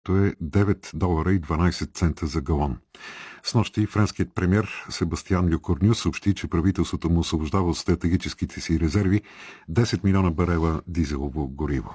То е $9.12 за галон. Снощи френският премиер Себастиан Люкорню съобщи, че правителството му освобождава от стратегическите си резерви 10 милиона барела дизелово гориво.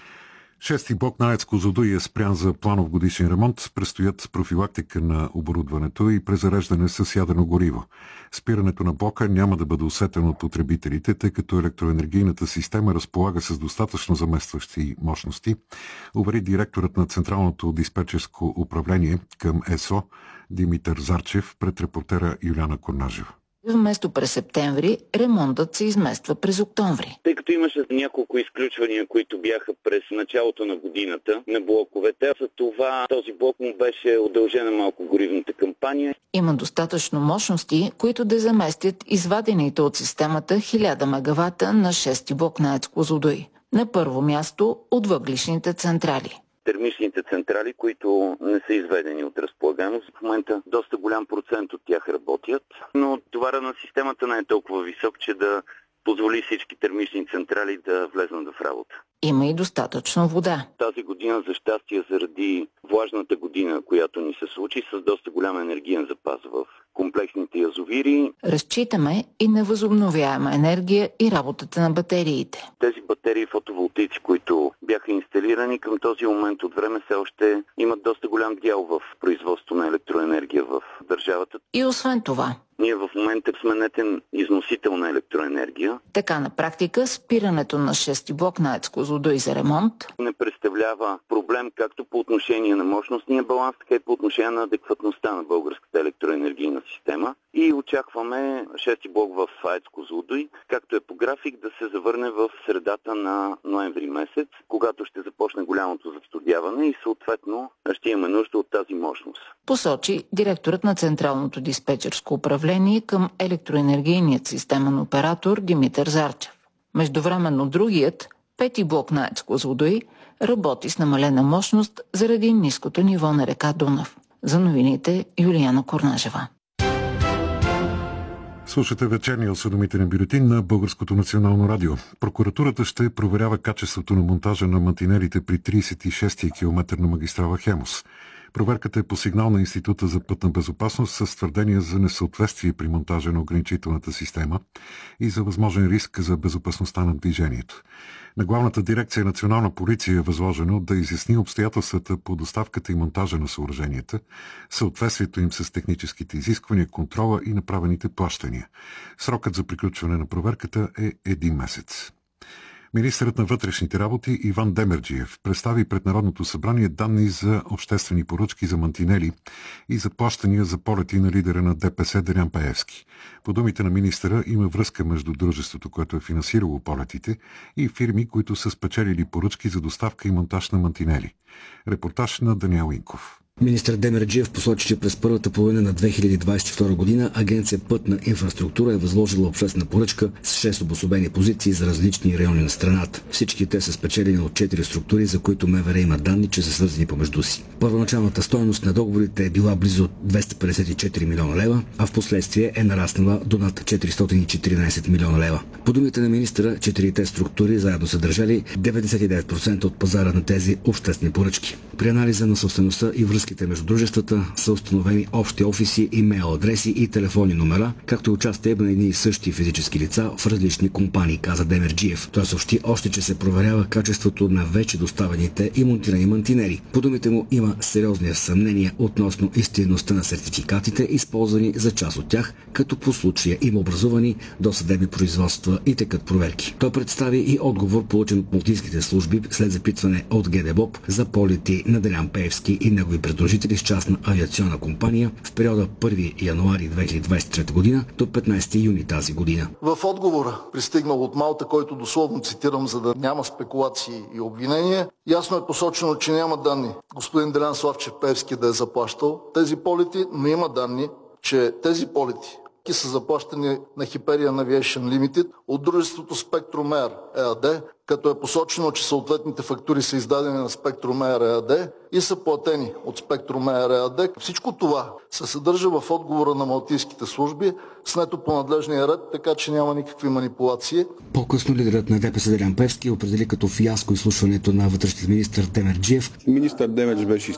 Шести блок на АЕЦ Козлодуй е спрян за планов годишен ремонт. Предстоят профилактика на оборудването и презареждане с ядрено гориво. Спирането на блока няма да бъде усетено от потребителите, тъй като електроенергийната система разполага с достатъчно заместващи мощности, увери директорът на Централното диспетчерско управление към ЕСО Димитър Зарчев пред репортера Юлиана Корнажева. Вместо през септември, ремонтът се измества през октомври. Тъй като имаше няколко изключвания, които бяха през началото на годината на блоковете, за това този блок му беше удължена малко горивната кампания. Има достатъчно мощности, които да заместят извадените от системата 1000 мегавата на шести блок на АЕЦ Козлодуй. На първо място от въглищните централи. Термичните централи, които не са изведени от разполагаемост. В момента доста голям процент от тях работят, но товара на системата не е толкова висок, че да позволи всички термични централи да влезнат в работа. Има и достатъчно вода. Тази година, за щастие, заради влажната година, която ни се случи, с доста голям енергиен запас в комплексните язовири. Разчитаме и на възобновяема енергия и работата на батериите. Тези батерии фотоволтаици, които бяха инсталирани към този момент от време, все още имат доста голям дял в производство на електроенергия в държавата. И освен това, ние в момента сме нетен износител на електроенергия. Така на практика спирането на шести блок на АЕЦ Козлодуй за ремонт не представлява проблем както по отношение на мощностния баланс, така и по отношение на адекватността на българската електроенергийна система. И очакваме шести блок в АЕЦ Козлодуй, както е по график, да се завърне в средата на ноември месец, когато ще започне голямото застудяване и съответно ще имаме нужда от тази мощност. Посочи директорът на Централното диспетчерско управление към електроенергийният системен оператор Димитър Зарчев. Междувременно другият, пети блок на АЕЦ Козлодуй, работи с намалена мощност заради ниското ниво на река Дунав. За новините Юлиана Корнажева. Слушате вечерния осведомителен бюлетин на Българското национално радио. Прокуратурата ще проверява качеството на монтажа на мантинелите при 36-ти километър на магистрала Хемус. Проверката е по сигнал на Института за пътна безопасност с твърдения за несъответствие при монтажа на ограничителната система и за възможен риск за безопасността на движението. На Главната дирекция Национална полиция е възложено да изясни обстоятелствата по доставката и монтажа на съоръженията, съответствието им с техническите изисквания, контрола и направените плащания. Срокът за приключване на проверката е 1 месец. Министърът на вътрешните работи Иван Демерджиев представи пред Народното събрание данни за обществени поръчки за мантинели и за плащания за полети на лидера на ДПС Делян Пеевски. По думите на министъра има връзка между дружеството, което е финансирало полетите, и фирми, които са спечелили поръчки за доставка и монтаж на мантинели. Репортаж на Даниел Инков. Министър Демерджиев посочи, че през първата половина на 2022 година Агенция Пътна инфраструктура е възложила обществена поръчка с 6 обособени позиции за различни райони на страната. Всички те са спечелени от 4 структури, за които МВР има данни, че са свързани помежду си. Първоначалната стойност на договорите е била близо 254 милиона лева, а в последствие е нараснала до над 414 милиона лева. По думите на министъра, 4-те структури заедно са държали 99% от пазара на тези обществени поръчки. При анализа на собствеността и връзките между дружествата са установени общи офиси, имейл адреси и телефонни номера, както и участие на едни и същи физически лица в различни компании, каза Демерджиев. Той съобщи още, че се проверява качеството на вече доставените и монтирани мантинери. По думите му има сериозни съмнения относно истинността на сертификатите, използвани за част от тях, като по случая има образувани досъдебни производства и текат проверки. Той представи и отговор, получен от малтийските служби след запитване от ГДБОП за полети на Делян Пеевски и негови предложители с частна авиационна компания в периода 1 януари 2023 година до 15 юни тази година. В отговора, пристигнал от Малта, който дословно цитирам, за да няма спекулации и обвинения, ясно е посочено, че няма данни господин Делян Славчев Пеевски да е заплащал тези полети, но има данни, че тези полети са заплащани на Hyperion Aviation Limited от дружеството Spectrum Air ЕАД, като е посочено, че съответните фактури са издадени на Spectrum Air ЕАД и са платени от Spectrum Air ЕАД. Всичко това се съдържа в отговора на малтийските служби, снето по надлежния ред, така че няма никакви манипулации. По-късно лидерът на ДПС Делян Пеевски определи като фиаско изслушването на вътрешния министър Демерджиев. Министър Демерджиев беше